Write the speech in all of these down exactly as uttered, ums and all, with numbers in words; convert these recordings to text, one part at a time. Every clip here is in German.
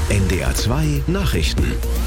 N D R zwei Nachrichten.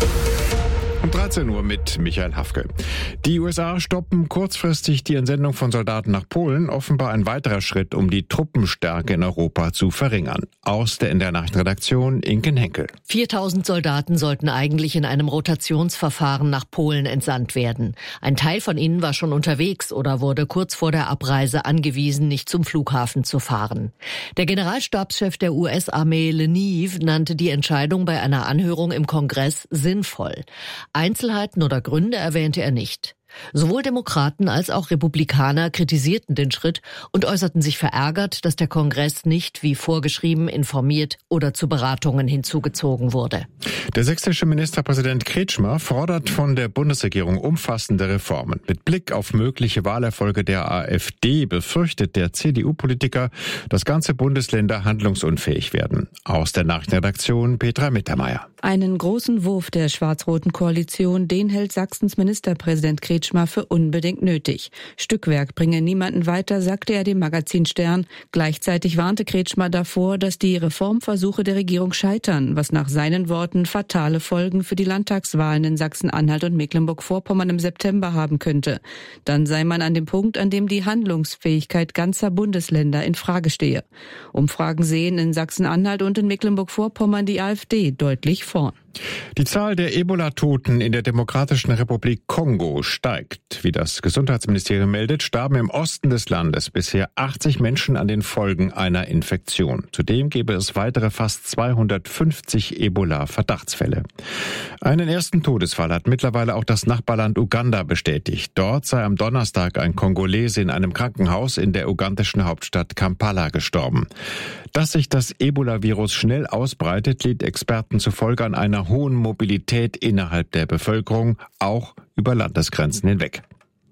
Um dreizehn Uhr mit Michael Hafke. Die U S A stoppen kurzfristig die Entsendung von Soldaten nach Polen, offenbar ein weiterer Schritt, um die Truppenstärke in Europa zu verringern. Aus der N D R-Nachrichtenredaktion Inken Henkel. viertausend Soldaten sollten eigentlich in einem Rotationsverfahren nach Polen entsandt werden. Ein Teil von ihnen war schon unterwegs oder wurde kurz vor der Abreise angewiesen, nicht zum Flughafen zu fahren. Der Generalstabschef der U S-Armee Lenive nannte die Entscheidung bei einer Anhörung im Kongress sinnvoll. Einzelheiten oder Gründe erwähnte er nicht. Sowohl Demokraten als auch Republikaner kritisierten den Schritt und äußerten sich verärgert, dass der Kongress nicht wie vorgeschrieben informiert oder zu Beratungen hinzugezogen wurde. Der sächsische Ministerpräsident Kretschmer fordert von der Bundesregierung umfassende Reformen. Mit Blick auf mögliche Wahlerfolge der AfD befürchtet der C D U-Politiker, dass ganze Bundesländer handlungsunfähig werden. Aus der Nachrichtenredaktion Petra Mittermeier. Einen großen Wurf der schwarz-roten Koalition, den hält Sachsens Ministerpräsident Kretschmer für unbedingt nötig. Stückwerk bringe niemanden weiter, sagte er dem Magazin Stern. Gleichzeitig warnte Kretschmer davor, dass die Reformversuche der Regierung scheitern, was nach seinen Worten fatale Folgen für die Landtagswahlen in Sachsen-Anhalt und Mecklenburg-Vorpommern im September haben könnte. Dann sei man an dem Punkt, an dem die Handlungsfähigkeit ganzer Bundesländer in Frage stehe. Umfragen sehen in Sachsen-Anhalt und in Mecklenburg-Vorpommern die AfD deutlich vorn. Die Zahl der Ebola-Toten in der Demokratischen Republik Kongo steigt. Wie das Gesundheitsministerium meldet, starben im Osten des Landes bisher achtzig Menschen an den Folgen einer Infektion. Zudem gäbe es weitere fast zweihundertfünfzig Ebola-Verdachtsfälle. Einen ersten Todesfall hat mittlerweile auch das Nachbarland Uganda bestätigt. Dort sei am Donnerstag ein Kongolese in einem Krankenhaus in der ugandischen Hauptstadt Kampala gestorben. Dass sich das Ebola-Virus schnell ausbreitet, liegt Experten zufolge an einer hohen Mobilität innerhalb der Bevölkerung, auch über Landesgrenzen hinweg.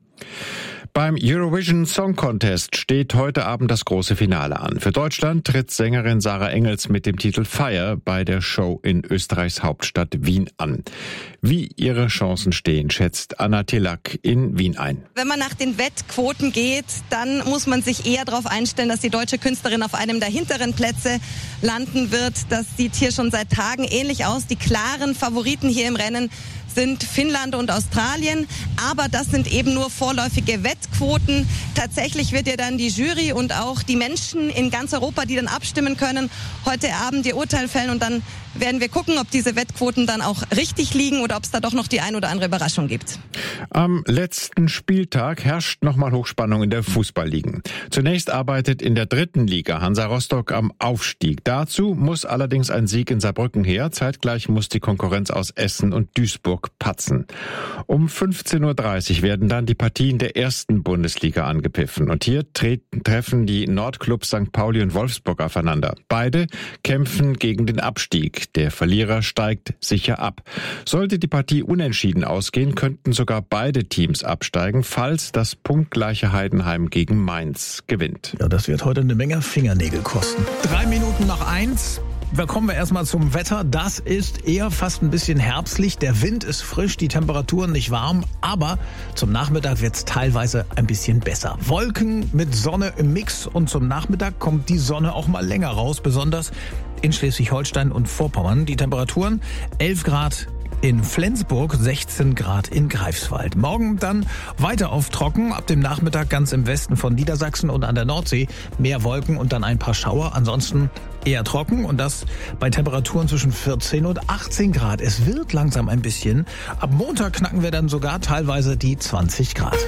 Beim Eurovision Song Contest steht heute Abend das große Finale an. Für Deutschland tritt Sängerin Sarah Engels mit dem Titel Fire bei der Show in Österreichs Hauptstadt Wien an. Wie ihre Chancen stehen, schätzt Anna Tilak in Wien ein. Wenn man nach den Wettquoten geht, dann muss man sich eher darauf einstellen, dass die deutsche Künstlerin auf einem der hinteren Plätze landen wird. Das sieht hier schon seit Tagen ähnlich aus. Die klaren Favoriten hier im Rennen sind Finnland und Australien, aber das sind eben nur vorläufige Wettquoten. Tatsächlich wird ja dann die Jury und auch die Menschen in ganz Europa, die dann abstimmen können, heute Abend ihr Urteil fällen und dann werden wir gucken, ob diese Wettquoten dann auch richtig liegen oder ob es da doch noch die ein oder andere Überraschung gibt. Am letzten Spieltag herrscht nochmal Hochspannung in der Fußballliga. Zunächst arbeitet in der dritten Liga Hansa Rostock am Aufstieg. Dazu muss allerdings ein Sieg in Saarbrücken her. Zeitgleich muss die Konkurrenz aus Essen und Duisburg patzen. Um fünfzehn Uhr dreißig werden dann die Partien der ersten Bundesliga angepfiffen. Und hier treten, treffen die Nordclubs Sankt Pauli und Wolfsburg aufeinander. Beide kämpfen gegen den Abstieg. Der Verlierer steigt sicher ab. Sollte die Partie unentschieden ausgehen, könnten sogar beide Teams absteigen, falls das punktgleiche Heidenheim gegen Mainz gewinnt. Ja, das wird heute eine Menge Fingernägel kosten. Drei Minuten nach eins. Da kommen wir erstmal zum Wetter. Das ist eher fast ein bisschen herbstlich. Der Wind ist frisch, die Temperaturen nicht warm. Aber zum Nachmittag wird es teilweise ein bisschen besser. Wolken mit Sonne im Mix und zum Nachmittag kommt die Sonne auch mal länger raus. Besonders in Schleswig-Holstein und Vorpommern. Die Temperaturen elf Grad in Flensburg, sechzehn Grad in Greifswald. Morgen dann weiter auf trocken, ab dem Nachmittag ganz im Westen von Niedersachsen und an der Nordsee mehr Wolken und dann ein paar Schauer. Ansonsten eher trocken und das bei Temperaturen zwischen vierzehn und achtzehn Grad. Es wird langsam ein bisschen. Ab Montag knacken wir dann sogar teilweise die zwanzig Grad.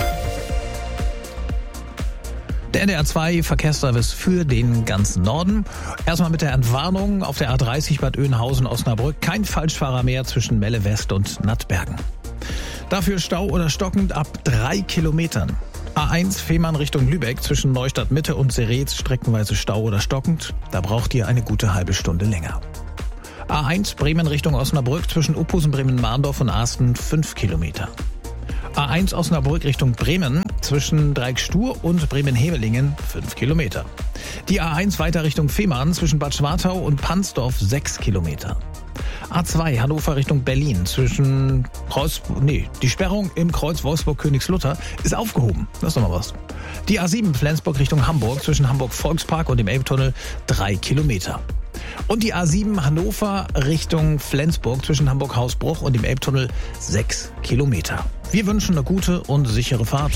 Der N D R zwei Verkehrsservice für den ganzen Norden. Erstmal mit der Entwarnung auf der A dreißig Bad Oeynhausen-Osnabrück. Kein Falschfahrer mehr zwischen Melle West und Nattbergen. Dafür Stau oder stockend ab drei Kilometern. A eins Fehmarn Richtung Lübeck zwischen Neustadt Mitte und Seretz streckenweise Stau oder stockend. Da braucht ihr eine gute halbe Stunde länger. A eins Bremen Richtung Osnabrück zwischen Uphusen, Bremen-Mahndorf und Asten fünf Kilometer. A eins Osnabrück Richtung Bremen zwischen Dreieckstur und Bremen-Hevelingen fünf Kilometer. Die A eins weiter Richtung Fehmarn zwischen Bad Schwartau und Pansdorf sechs Kilometer. A zwei Hannover Richtung Berlin zwischen Kreuz, nee, die Sperrung im Kreuz Wolfsburg-Königslutter ist aufgehoben. Das ist doch mal was. Die A sieben Flensburg Richtung Hamburg zwischen Hamburg-Volkspark und dem Elbtunnel drei Kilometer. Und die A sieben Hannover Richtung Flensburg zwischen Hamburg-Hausbruch und dem Elbtunnel sechs Kilometer. Wir wünschen eine gute und sichere Fahrt.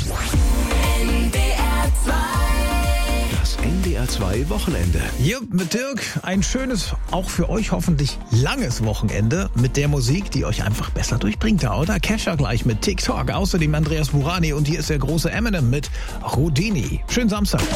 Das N D R zwei Wochenende. Hier mit Dirk ein schönes, auch für euch hoffentlich langes Wochenende mit der Musik, die euch einfach besser durchbringt. Da, oder? Kesha gleich mit TikTok. Außerdem Andreas Burani und hier ist der große Eminem mit Houdini. Schönen Samstag.